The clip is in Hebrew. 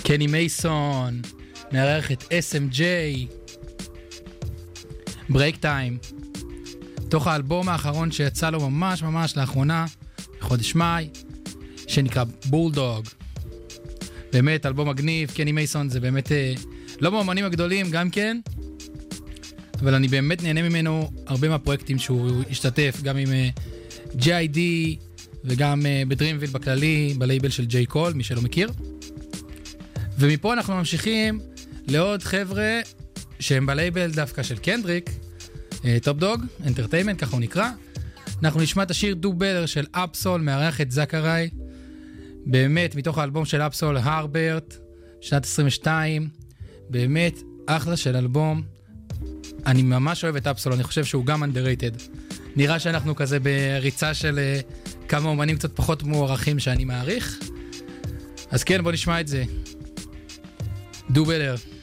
קני מייסון מארח את SMJ, ברייק טיים, תוך האלבום האחרון שיצא לו ממש ממש לאחרונה, בחודש מאי, שנקרא בולדוג. באמת אלבום מגניב. קני מייסון זה באמת לא מהאמנים הגדולים גם כן, אבל אני באמת נהנה ממנו הרבה מהפרויקטים שהוא השתתף, גם עם G.I.D וגם בדרימוויל בכללי, בלייבל של ג'יי קול, מי שלא מכיר. ומפה אנחנו ממשיכים לעוד חבר'ה שהם בלייבל דווקא של קנדריק, טופ דוג, אנטרטיימנט, ככה הוא נקרא. אנחנו נשמע את השיר דו בלר של אפסול, מארח את זכריי, באמת מתוך האלבום של אפסול, הרברט, שנת 22, באמת אחלה של אלבום. אני ממש אוהב את אפסול, אני חושב שהוא גם underrated. נראה שאנחנו כזה בריצה של כמה אומנים קצת פחות מוערכים שאני מעריך. אז כן, בוא נשמע את זה. דו בלר.